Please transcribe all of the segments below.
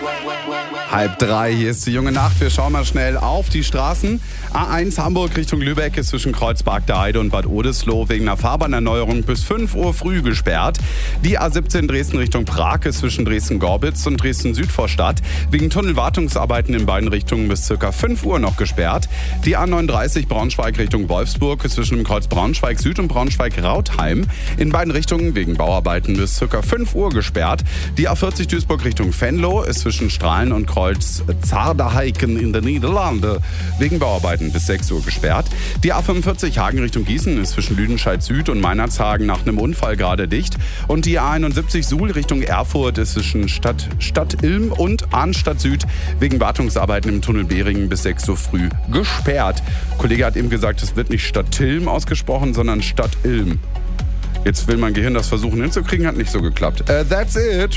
2:30, hier ist die junge Nacht. Wir schauen mal schnell auf die Straßen. A1 Hamburg Richtung Lübeck ist zwischen Kreuzberg der Heide und Bad Oldesloe wegen einer Fahrbahnerneuerung bis 5 Uhr früh gesperrt. Die A17 Dresden Richtung Prag ist zwischen Dresden-Gorbitz und Dresden-Südvorstadt wegen Tunnelwartungsarbeiten in beiden Richtungen bis ca. 5 Uhr noch gesperrt. Die A39 Braunschweig Richtung Wolfsburg ist zwischen dem Kreuz Braunschweig Süd und Braunschweig-Rautheim in beiden Richtungen wegen Bauarbeiten bis ca. 5 Uhr gesperrt. Die A40 Duisburg Richtung Venlo ist zwischen Strahlen und Kreuz Zaardeheiken in den Niederlanden wegen Bauarbeiten bis 6 Uhr gesperrt. Die A45 Hagen Richtung Gießen ist zwischen Lüdenscheid Süd und Meinerzhagen nach einem Unfall gerade dicht. Und die A71 Suhl Richtung Erfurt ist zwischen Stadt Ilm und Arnstadt Süd wegen Wartungsarbeiten im Tunnel Behringen bis 6 Uhr früh gesperrt. Der Kollege hat eben gesagt, es wird nicht Stadt Ilm ausgesprochen, sondern Stadt Ilm. Jetzt will mein Gehirn das versuchen hinzukriegen, hat nicht so geklappt. That's it.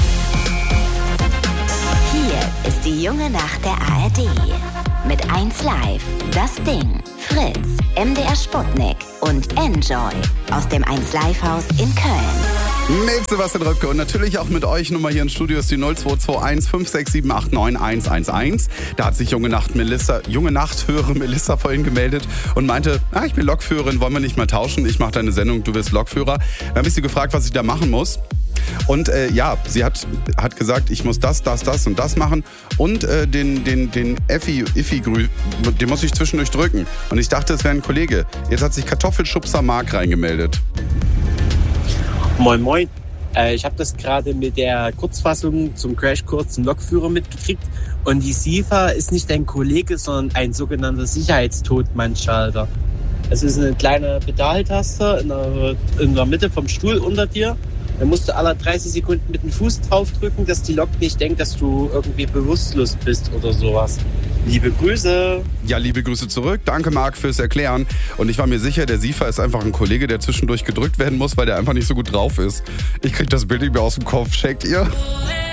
Hier ist die junge Nacht der ARD. Mit 1 Live, Das Ding, Fritz, MDR Sputnik und Enjoy aus dem 1 Live Haus in Köln. Mit Sebastian Röpke und natürlich auch mit euch. Nummer hier im Studio ist die 0221 56789 111. Da hat sich junge Nachthörerin Melissa vorhin gemeldet und meinte, ich bin Lokführerin, wollen wir nicht mal tauschen? Ich mache deine Sendung, du wirst Lokführer. Dann habe ich sie gefragt, was ich da machen muss. Und sie hat gesagt, ich muss das und das machen und den Effi, den muss ich zwischendurch drücken. Und ich dachte, es wäre ein Kollege. Jetzt hat sich Kartoffelschubser Mark reingemeldet. Moin moin. Ich habe das gerade mit der Kurzfassung zum Crashkurs zum Lokführer mitgekriegt. Und die SIFA ist nicht ein Kollege, sondern ein sogenannter Sicherheitstotmannschalter. Es ist eine kleine Pedaltaste in der Mitte vom Stuhl unter dir. Da musst du alle 30 Sekunden mit dem Fuß draufdrücken, dass die Lok nicht denkt, dass du irgendwie bewusstlos bist oder sowas. Liebe Grüße. Ja, liebe Grüße zurück. Danke, Marc, fürs Erklären. Und ich war mir sicher, der SIFA ist einfach ein Kollege, der zwischendurch gedrückt werden muss, weil der einfach nicht so gut drauf ist. Ich krieg das Bild nicht mehr aus dem Kopf. Checkt ihr?